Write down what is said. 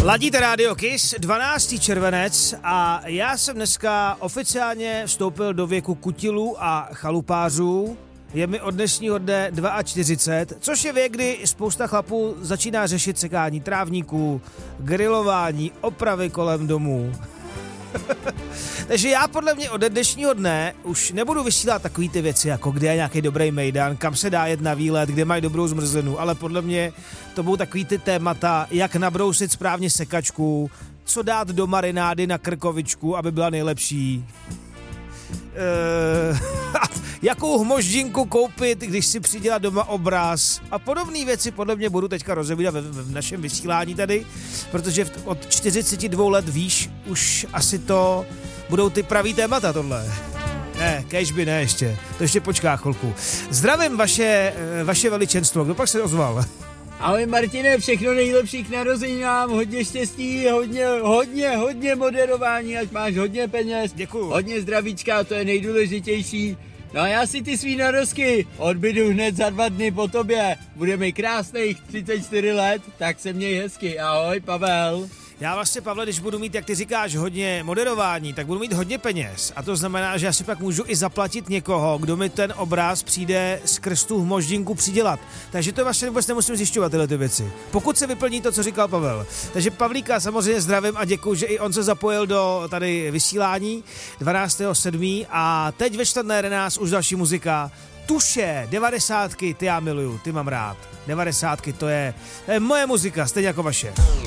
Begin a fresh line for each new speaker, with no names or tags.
Ladíte rádio Kiss, 12. červenec a já jsem dneska oficiálně vstoupil do věku kutilů a chalupářů. Je mi od dnešního dne 42, což je věk, kdy spousta chlapů začíná řešit sekání trávníků, grilování, opravy kolem domů. Takže já podle mě od dnešního dne už nebudu vysílat takový ty věci, jako kde je nějaký dobrý mejdan, kam se dá jet na výlet, kde mají dobrou zmrzlinu, ale podle mě to budou takový ty témata, jak nabrousit správně sekačku, co dát do marinády na krkovičku, aby byla nejlepší. Jakou hmoždinku koupit, když si přidělat doma obraz a podobné věci podle mě budu teďka rozebírat v našem vysílání tady, protože od 42 let výš už asi to budou ty pravý témata tohle. Ne, kéžby ne ještě, to ještě počká chvilku. Zdravím vaše veličenstvo, kdo pak se ozval?
Ahoj Martine, všechno nejlepší k narozeninám, hodně štěstí, hodně moderování, ať máš hodně peněz.
Děkuju.
Hodně zdravíčka, to je nejdůležitější. No a já si ty svý narozky odbydu hned za 2 dny po tobě. Bude mi krásných 34 let, tak se měj hezky. Ahoj Pavel.
Já vlastně, Pavle, když budu mít, jak ty říkáš, hodně moderování, tak budu mít hodně peněz. A to znamená, že já si pak můžu i zaplatit někoho, kdo mi ten obraz přijde skrz tu hmoždinku přidělat. Takže to vlastně vůbec nemusím zjišťovat tyhle ty věci. Pokud se vyplní to, co říkal Pavel. Takže Pavlíka samozřejmě zdravím a děkuju, že i on se zapojil do tady vysílání 12.7. A teď ve 14 už další muzika. Tuše, 90, ty já miluju, ty mám rád. 90, to je moje muzika, stejně jako vaše.